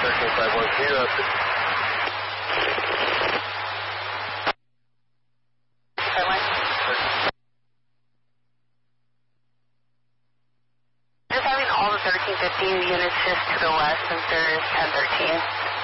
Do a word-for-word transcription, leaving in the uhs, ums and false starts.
thirteen five one zero. Just having all the thirteen fifteen units just to the west since there is ten thirteen.